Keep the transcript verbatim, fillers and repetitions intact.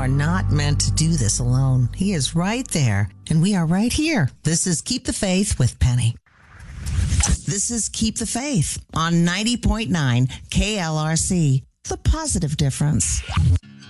are not meant to do this alone. He is right there, and we are right here. This is Keep the Faith with Penny. This is Keep the Faith on ninety point nine K L R C, The Positive Difference.